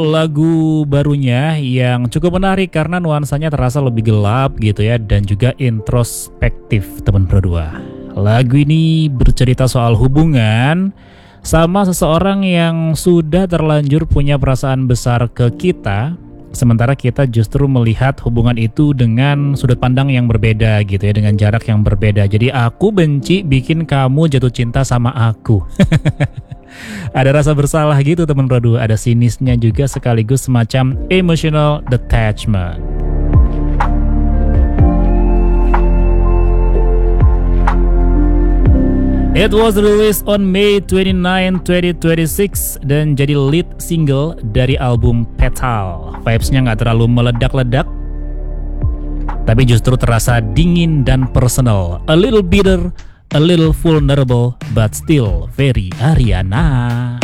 Lagu barunya yang cukup menarik karena nuansanya terasa lebih gelap gitu ya, dan juga introspektif teman Pro 2. Lagu ini bercerita soal hubungan sama seseorang yang sudah terlanjur punya perasaan besar ke kita, sementara kita justru melihat hubungan itu dengan sudut pandang yang berbeda gitu ya, dengan jarak yang berbeda. Jadi aku benci bikin kamu jatuh cinta sama aku. Ada rasa bersalah gitu teman Rodu, ada sinisnya juga sekaligus semacam emotional detachment. It was released on May 29, 2026 dan jadi lead single dari album Petal. Vibes-nya gak terlalu meledak-ledak, tapi justru terasa dingin dan personal. A little bitter, a little vulnerable, but still very Ariana.